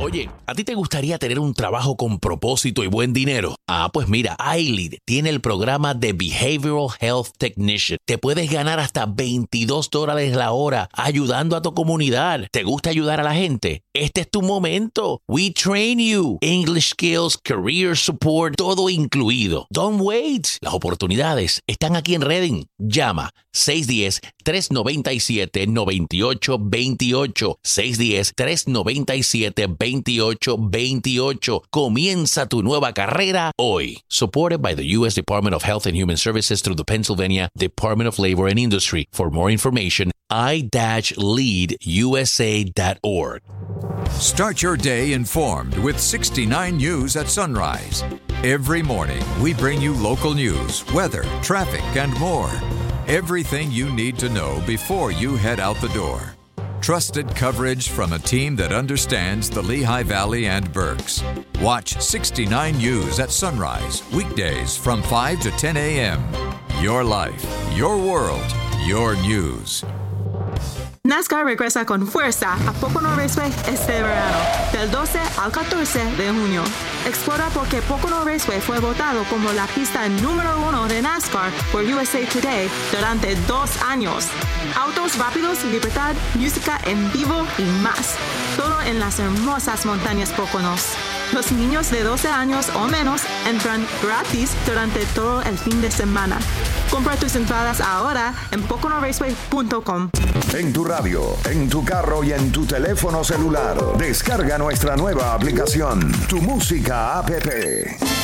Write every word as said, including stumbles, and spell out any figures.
Oye, ¿a ti te gustaría tener un trabajo con propósito y buen dinero? Ah, pues mira, iLead tiene el programa de Behavioral Health Technician. Te puedes ganar hasta veintidós dólares la hora ayudando a tu comunidad. ¿Te gusta ayudar a la gente? Este es tu momento. We train you. English skills, career support, todo incluido. Don't wait. Las oportunidades están aquí en Redding. Llama seis uno cero, tres nueve siete, nueve ocho dos ocho. seis uno cero, tres nueve siete, dos ocho dos ocho. Comienza tu nueva carrera hoy. Supported by the U S Department of Health and Human Services through the Pennsylvania Department of Labor and Industry. For more information, i dash lead u s a dot org. Start your day informed with sixty-nine News at Sunrise. Every morning, we bring you local news, weather, traffic, and more. Everything you need to know before you head out the door. Trusted coverage from a team that understands the Lehigh Valley and Berks. Watch sixty-nine News at Sunrise, weekdays from five to ten a.m. Your life, your world, your news. NASCAR regresa con fuerza a Pocono Raceway este verano, del doce al catorce de junio. Explora por qué Pocono Raceway fue votado como la pista número uno de NASCAR por U S A Today durante dos años. Autos rápidos, libertad, música en vivo y más. Todo en las hermosas montañas Poconos. Los niños de doce años o menos entran gratis durante todo el fin de semana. Compra tus entradas ahora en pocono raceway punto com. En tu radio, en tu carro y en tu teléfono celular. Descarga nuestra nueva aplicación, Tu Música App.